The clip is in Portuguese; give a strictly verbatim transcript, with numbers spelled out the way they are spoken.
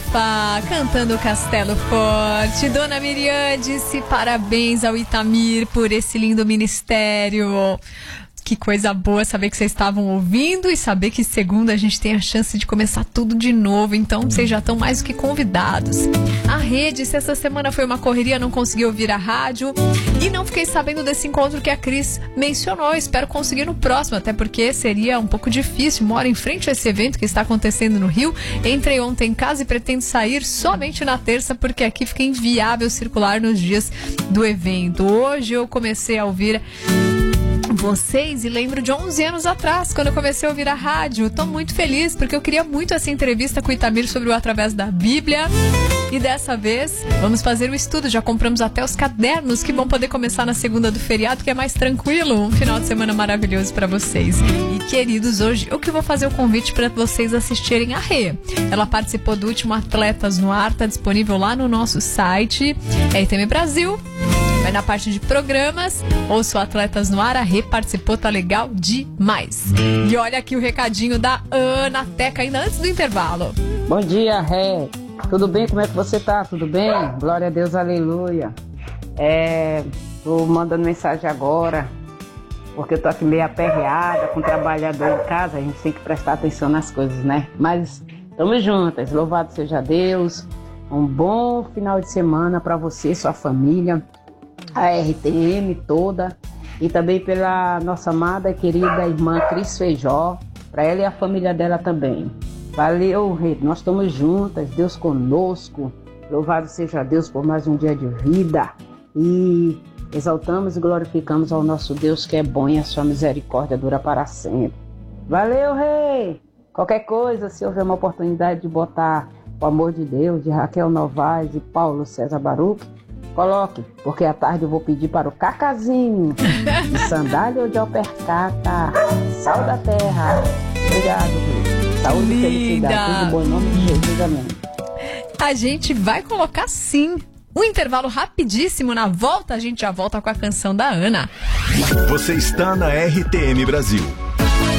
Fá, cantando Castelo Forte. Dona Miriam disse parabéns ao Itamir por esse lindo ministério. Que coisa boa saber que vocês estavam ouvindo e saber que segunda a gente tem a chance de começar tudo de novo. Então vocês já estão mais do que convidados. A Rede, se essa semana foi uma correria, não consegui ouvir a rádio e não fiquei sabendo desse encontro que a Cris mencionou. Espero conseguir no próximo, até porque seria um pouco difícil. Moro em frente a esse evento que está acontecendo no Rio. Entrei ontem em casa e pretendo sair somente na terça, porque aqui fica inviável circular nos dias do evento. Hoje eu comecei a ouvir vocês e lembro de onze anos atrás, quando eu comecei a ouvir a rádio. Tô muito feliz porque eu queria muito essa entrevista com o Itamir sobre o Através da Bíblia. E dessa vez vamos fazer o estudo. Já compramos até os cadernos que vão poder começar na segunda do feriado, que é mais tranquilo. Um final de semana maravilhoso para vocês. E queridos, hoje eu que vou fazer o convite para vocês assistirem a Rê. Ela participou do último Atletas no Ar, tá disponível lá no nosso site, é I T M Brasil. Vai na parte de programas, ouça o Atletas no Ar, a Rê participou, tá legal demais. E olha aqui o recadinho da Ana Teca, ainda antes do intervalo. Bom dia, Rê. Tudo bem? Como é que você tá? Tudo bem? Glória a Deus, aleluia. É, tô mandando mensagem agora, porque eu tô aqui meio aperreada, com o trabalhador em casa, a gente tem que prestar atenção nas coisas, né? Mas estamos juntas, louvado seja Deus. Um bom final de semana para você, sua família, a R T M toda, e também pela nossa amada e querida irmã Cris Feijó, para ela e a família dela também. Valeu, Rede, nós estamos juntas, Deus conosco, louvado seja Deus por mais um dia de vida, e exaltamos e glorificamos ao nosso Deus que é bom e a sua misericórdia dura para sempre. Valeu, Rei! Qualquer coisa, se houver uma oportunidade de botar o amor de Deus, de Raquel Novaes e Paulo César Baruch, coloque, porque à tarde eu vou pedir para o Cacazinho, de sandália ou de alpercata, sal da terra. Obrigado, Rei. Saúde e felicidade, tudo bom em nome de Jesus, amém. A gente vai colocar sim um intervalo rapidíssimo. Na volta a gente já volta com a canção da Ana. Você está na R T M Brasil.